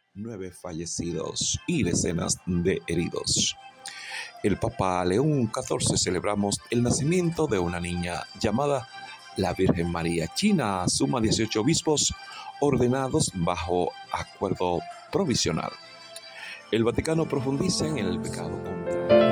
9 fallecidos y decenas de heridos. El Papa León XIV celebramos el nacimiento de una niña llamada la Virgen María. China suma 18 obispos ordenados bajo acuerdo provisional. El Vaticano profundiza en el pecado